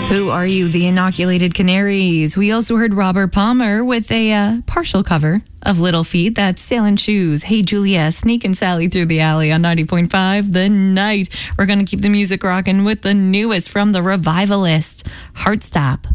Who Are You, the Inoculated Canaries. We also heard Robert Palmer with a partial cover of Little Feat. That's Sailing Shoes, Hey Julia, Sneak and Sally Through the Alley on 90.5 The Night. We're going to keep the music rocking with the newest from the Revivalist, Heart Stop.